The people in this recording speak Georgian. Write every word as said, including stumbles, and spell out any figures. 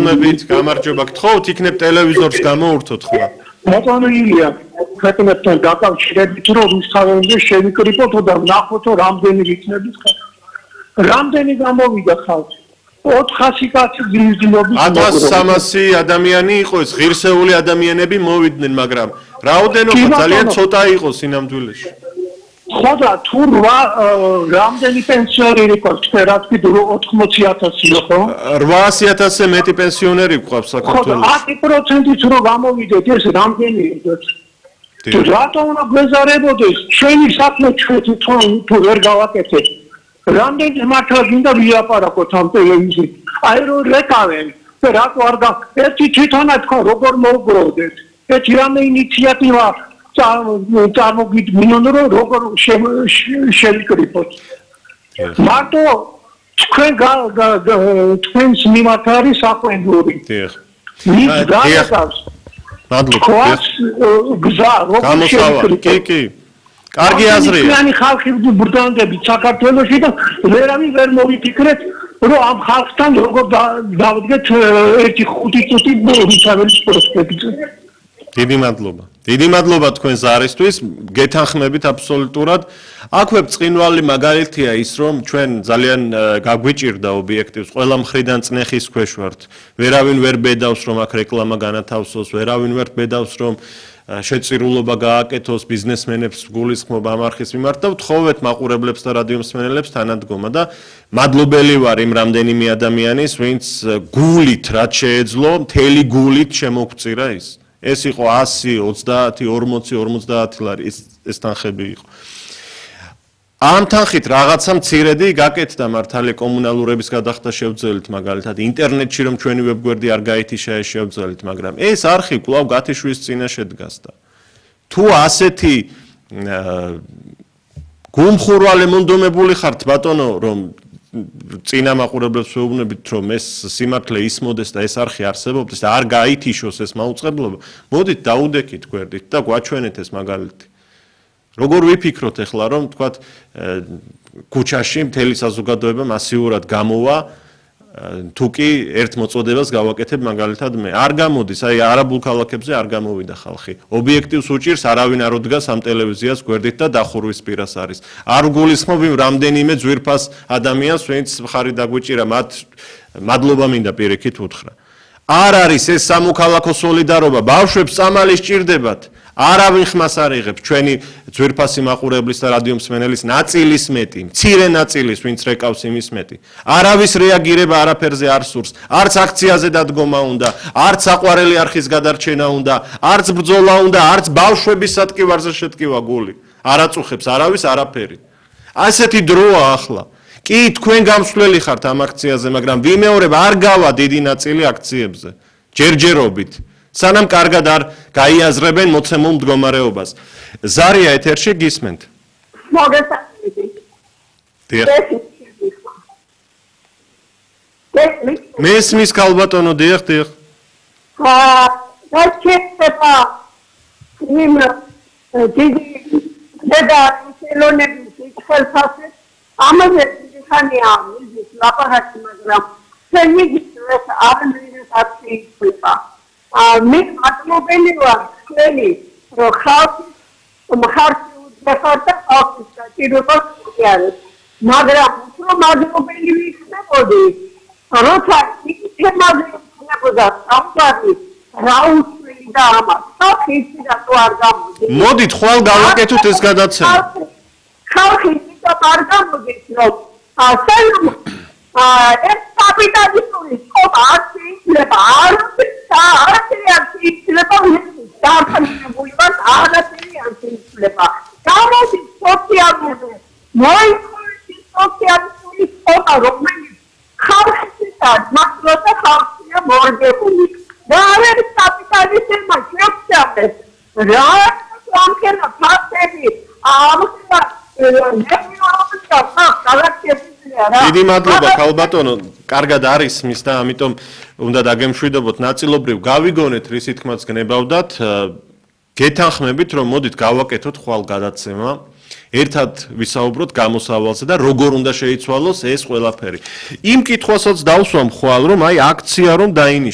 მოგესალმებით, გამარჯობა გთხოვთ, იქნებ ტელევიზორს გამოურთოთ ხმა. ბატონო ილია, ქვეყნებთან დაკავშირებით რომ რუსთავებზე შევიკრიბოთ და ვნახოთ რომ რამდენი იქნებით ხალხი. რამდენი გამოვიდა ხალხი? ოთხასი კაცი გიზნობის ათას სამასი ადამიანი იყო ეს ღირსეული ადამიანები მოვიდნენ, მაგრამ რაოდენობა ძალიან ცოტა იყო სინამდვილეში. ხოდა თუ რამდენი პენსიონერი ყავს თქვენაც კიდევ ოთხმოცი ათასი ხო? რვაასი ათასზე მეტი პენსიონერი გვყავს საქართველოში. ხოდა ათი პროცენტით რო გამოვიდეთ ეს რამდენი იყოს? რატომ უნდა გვეზარებოდეს? ჩვენი საქმე ჩვენ თუ ვერ გავაკეთეთ. რამდენი მართლა გინდა ვიაპარაკოთ ამ ტელევიზიით? აი რო რეკავენ, რატო არ გა ერთი თვითონაც ხო როგორ მოვგროვდეთ? ერთი რამე ინიციატივა წარმოგიდგინონ რომ როგორ შევიკრიბოთ. მარტო თქვენ თქვენს მიმართ არის საყვენური. დიახ. მის გარეთავს. მადლობა. გზა როგორ შევიკრიბოთ? კი, კი. კარგი აზრია. ჩვენი ხალხი ბრდანდებით საქართველოში და ვერავინ ვერ მოვიფიქრეთ რომ ამ ხალხთან როგორ დავდგეთ ერთი ხუთი წუთი რუსთაველის პროსპექტზე. დიდი მადლობა. დიდი მადლობა თქვენ ზარისთვის, გეთანხმებით აბსოლუტურად. აქვე ბრწყინვალე მაგალითია ის, რომ ჩვენ ძალიან გაგვიჭირდა ობიექტივს, ყველა მხრიდან წნეხის ქვეშ ვართ. ვერავინ ვერ ბედავს, რომ აქ რეკლამა განათავსოს, ვერავინ ვერ ბედავს, რომ შეწირულობა გააკეთოს ბიზნესმენებს გულისხმობა ამ არხის მიმართ და ვთხოვეთ მაყურებლებს და რადიომსმენელებს თანადგომა და მადლობელი ვარ იმ რამდენიმე ადამიანის, ვინც გულით რაც შეეძლო, მთელი გულით შემოგწირა ის. ეს იყო ასი, ოცდაათი, ორმოცი, ორმოცდაათი ლარი ეს ეს თანხები იყო. ამ თანხით რაღაცა მცირედი გაკეთდა მართალი კომუნალურების გადახდა შევძელით მაგალითად ინტერნეტში რომ ჩვენი ვებგვერდი არ გაითიშა ეს შევძელით, მაგრამ ეს არხი კვლავ გათიშვის წინაშე დგას და თუ ასეთი გუმხურვალე მონდომებული ხართ ბატონო რომ წინა მაყურებლებს ვეუბნებით რომ ეს სიმართლე ისმოდეს და ეს არხი არსებობდეს და არ გაითიშოს ეს მაუწყებლობა, მოდით დაუდექით გვერდით და გვაჩვენეთ ეს მაგალითი. როგორ ვიფიქროთ ახლა რომ თქვათ ქუჩაში მთელი საზოგადოება მასიურად გამოვა თუ კი ერთ მოწოდებას გავაკეთებ მაგალითად მე არ გამოდის აი არაბულ ქალაქებზე არ გამოვიდა ხალხი ობიექტივს უჭირს არავინ არ ოდგას ამ ტელევიზიას გვერდით და დახურვის პირას არის არ გულისხმობ იმ რამდენიმე ძვირფას ადამიანს ვინც მხარი დაგვიჭირა მათ მადლობა მინდა პირიქით უთხრა არ არის ეს სამოქალაქო სოლიდარობა ბავშვებს წამალი სჭირდებათ არავინ ხმას არ იღებს ჩვენი ძვირფასი მაყურებლის და რადიომსმენელის ნაწილის მეტი, მცირე ნაწილის, ვინც რეკავს იმის მეტი. არავის რეაგირება არაფერზე არ სურს, არც აქციაზე დადგომა უნდა, არც საყვარელი არხის გადარჩენა უნდა, არც ბრძოლა უნდა, არც ბავშვების სატკივარზე შეტკივა გული. არ აწუხებს არავის არაფერი. ასეთი დროა ახლა. კი თქვენ გამსვლელი ხართ ამ აქციაზე, მაგრამ ვიმეორებ არ გავა დიდი ნაწილი აქციებზე. ჯერჯერობით. სანამ კარგად არ გაიაზრებენ მოცემულ მდგომარეობას. ზარია ეთერში გისმენთ. მოგესალმებით. დიახ. მესმის ქალბატონო, დიახ, დიახ. აა, დაჩება იმ დიდი და ხელოვნების ხელფასზე ამაზე ხანია ის ლაპარაკი მაგრამ შეიძლება ეს არ მიიღება. მე მადლობელი ვარ თქვენი რომ ხალხი მხარში უძღვათ და ხალხის საჭიროებას უყურებთ მაგრამ უფრო მადლობელი ვიქნებოდი როცა ის თემაზე იქნებოდა სამყარო რა უსველი და ამას ხალხი იცი რატო არ გამოდის მოდით ხვალ გავაკეთოთ ეს გადაცემა ხალხი იცი არ გამოდის რომ ասեմ ეს კაპიტალისტური სკოლა არ შეიძლება არ არაფერი არ შეიძლება დაარქანებული ვარ არაფერი არ შეიძლება გამოდის სოციალური მოიქცეს სოციალური სკოლა რომელიც ხალხისთან მართლაც ხალხია მორგებული და არის კაპიტალისტებმა შეწამეს რა ამქენა ფაქტები ამქენა დიდი მადლობა ქალბატონო, კარგად არის მის და ამიტომ უნდა დაგემშვიდობოთ ნაწილობრივ გავიგონეთ რის თქმაც გნებავდათ, გეთანხმებით რომ მოდით გავაკეთოთ ხვალ გადაცემა, ერთად ვისაუბროთ გამოსავალზე და როგორ უნდა შეიცვალოს ეს ყველაფერი. იმ კითხვასაც დავსვამ ხვალ რომ აი აქცია რომ დაინიშნოს